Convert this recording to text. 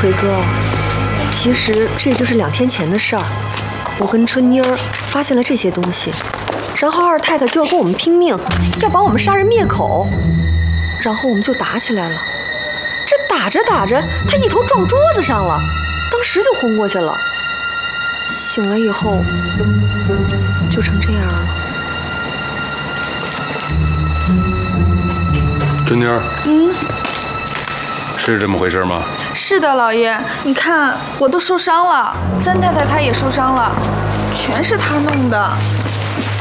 奎哥，其实这就是2天前的事儿。我跟春妮儿发现了这些东西，然后二太太就要跟我们拼命，要把我们杀人灭口，然后我们就打起来了。这打着打着，她一头撞桌子上了，当时就昏过去了。醒了以后，就成这样了。 春妮儿，是这么回事吗？ 是的，老爷，你看我都受伤了，三太太她也受伤了，全是她弄的。